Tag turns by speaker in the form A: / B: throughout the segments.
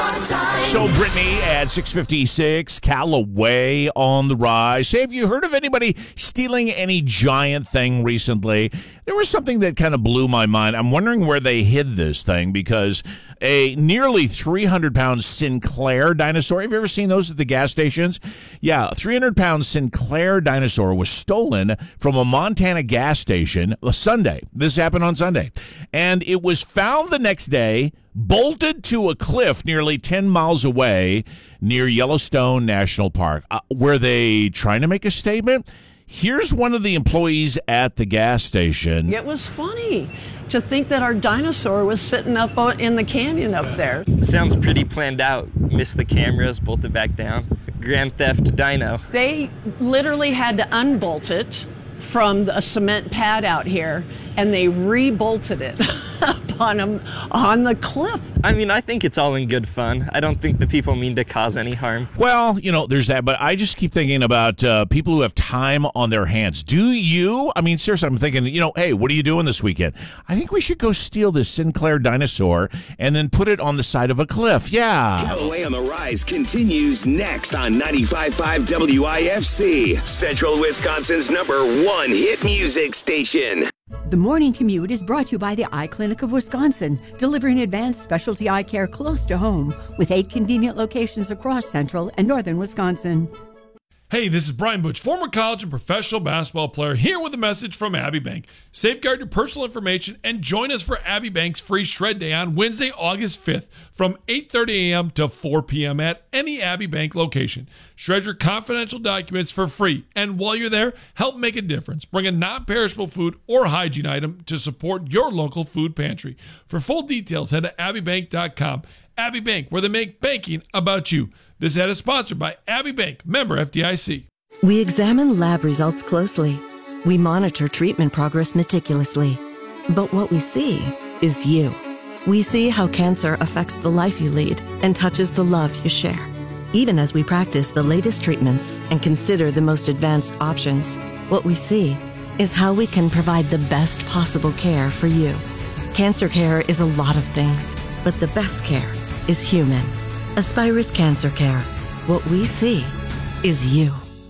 A: So Brittany at 6:56, Callaway on the rise. Say, have you heard of anybody stealing any giant thing recently? There was something that kind of blew my mind. I'm wondering where they hid this thing, because a nearly 300-pound Sinclair dinosaur. Have you ever seen those at the gas stations? Yeah, a 300-pound Sinclair dinosaur was stolen from a Montana gas station Sunday. This happened on Sunday. And it was found the next day, bolted to a cliff nearly 10 miles away near Yellowstone National Park. Were they trying to make a statement? Here's one of the employees at the gas station.
B: It was funny to think that our dinosaur was sitting up in the canyon up there.
C: Sounds pretty planned out. Missed the cameras, bolted back down. Grand theft dino.
B: They literally had to unbolt it from a cement pad out here, and they rebolted it upon them on the cliff.
C: I mean, I think it's all in good fun. I don't think the people mean to cause any harm.
A: Well, there's that, but I just keep thinking about people who have time on their hands. Do you? I mean, seriously, I'm thinking, hey, what are you doing this weekend? I think we should go steal this Sinclair dinosaur and then put it on the side of a cliff. Yeah.
D: Callaway on the Rise continues next on 95.5 WIFC, Central Wisconsin's #1 hit music station.
E: The Morning Commute is brought to you by the Eye Clinic of Wisconsin, delivering advanced specialty eye care close to home with 8 convenient locations across central and northern Wisconsin.
F: Hey, this is Brian Butch, former college and professional basketball player, here with a message from Abbey Bank. Safeguard your personal information and join us for Abbey Bank's free shred day on Wednesday, August 5th from 8:30 a.m. to 4 p.m. at any Abbey Bank location. Shred your confidential documents for free, and while you're there, help make a difference. Bring a non-perishable food or hygiene item to support your local food pantry. For full details, head to abbeybank.com. Abbey Bank, where they make banking about you. This ad is sponsored by Abbey Bank, member FDIC.
G: We examine lab results closely. We monitor treatment progress meticulously. But what we see is you. We see how cancer affects the life you lead and touches the love you share. Even as we practice the latest treatments and consider the most advanced options, what we see is how we can provide the best possible care for you. Cancer care is a lot of things, but the best care is human. Aspirus Cancer Care. What we see is you.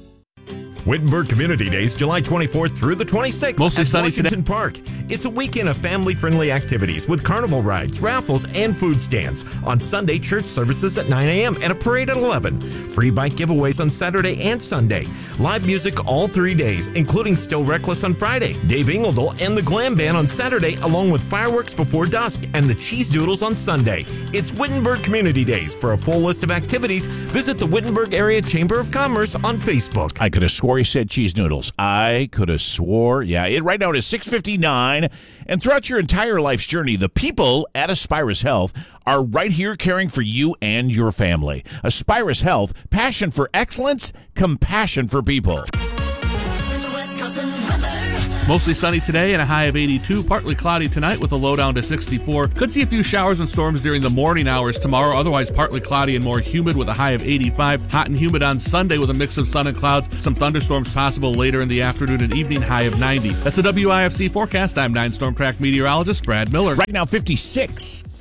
H: Wittenberg Community Days, July 24th through the 26th
I: Mostly
H: at
I: sunny
H: Washington Park. It's a weekend of family-friendly activities with carnival rides, raffles, and food stands. On Sunday, church services at 9 a.m. and a parade at 11. Free bike giveaways on Saturday and Sunday. Live music all 3 days, including Still Reckless on Friday, Dave Ingledal and the Glam Band on Saturday, along with fireworks before dusk and the Cheese Doodles on Sunday. It's Wittenberg Community Days. For a full list of activities, visit the Wittenberg Area Chamber of Commerce on Facebook.
A: I could have swore he said cheese noodles. I could have swore. Yeah, right now it is 6:59. And throughout your entire life's journey, the people at Aspirus Health are right here caring for you and your family. Aspirus Health, passion for excellence, compassion for people.
I: Mostly sunny today and a high of 82. Partly cloudy tonight with a low down to 64. Could see a few showers and storms during the morning hours tomorrow. Otherwise partly cloudy and more humid with a high of 85. Hot and humid on Sunday with a mix of sun and clouds. Some thunderstorms possible later in the afternoon and evening, high of 90. That's the WIFC forecast. I'm 9 Storm Track meteorologist Brad Miller.
A: Right now 56.